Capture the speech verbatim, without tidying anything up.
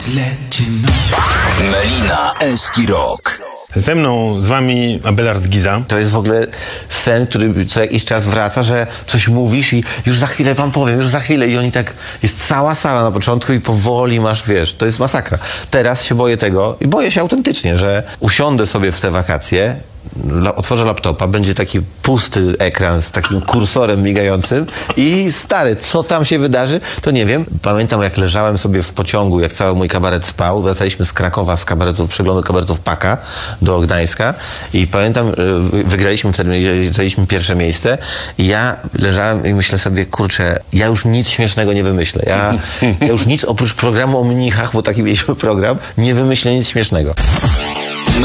Melina Eski Rock. Ze mną, z wami Abelard Giza. To jest w ogóle sen, który co jakiś czas wraca, że coś mówisz i już za chwilę wam powiem, już za chwilę i oni tak, jest cała sala na początku i powoli masz, wiesz, to jest masakra. Teraz się boję tego i boję się autentycznie, że usiądę sobie w te wakacje, la, otworzę laptopa, będzie taki pusty ekran z takim kursorem migającym i stary, co tam się wydarzy, to nie wiem. Pamiętam, jak leżałem sobie w pociągu, jak cały mój kabaret spał, wracaliśmy z Krakowa, z kabaretów, przeglądu kabaretów Paka do Gdańska i pamiętam, wygraliśmy wtedy, zajęliśmy pierwsze miejsce i ja leżałem i myślę sobie, kurczę, ja już nic śmiesznego nie wymyślę. Ja, ja już nic oprócz programu o mnichach, bo taki mieliśmy program, nie wymyślę nic śmiesznego.